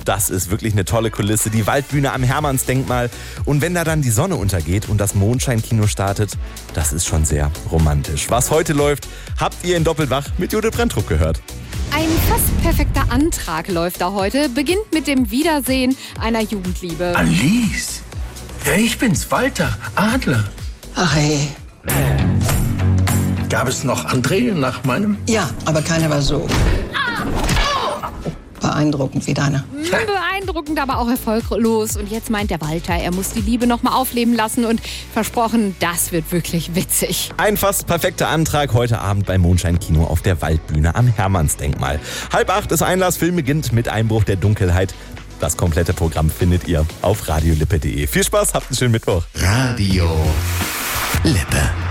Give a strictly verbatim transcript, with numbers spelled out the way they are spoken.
das ist wirklich eine tolle Kulisse. Die Waldbühne am Hermannsdenkmal. Und wenn da dann die Sonne untergeht und das Mondscheinkino startet, das ist schon sehr romantisch. Was heute läuft, habt ihr in Doppelwach mit Judith Brenntrup gehört. Ein fast perfekter Antrag läuft da heute. Beginnt mit dem Wiedersehen einer Jugendliebe. Alice, ja, ich bin's, Walter Adler. Ach hey. Gab es noch André nach meinem? Ja, aber keiner war so beeindruckend wie deiner. Beeindruckend, aber auch erfolglos. Und jetzt meint der Walter, er muss die Liebe noch mal aufleben lassen und versprochen, das wird wirklich witzig. Ein fast perfekter Antrag heute Abend beim Mondscheinkino auf der Waldbühne am Hermannsdenkmal. Halb acht ist Einlass, Film beginnt mit Einbruch der Dunkelheit. Das komplette Programm findet ihr auf radiolippe punkt de. Viel Spaß, habt einen schönen Mittwoch. Radio Lippe.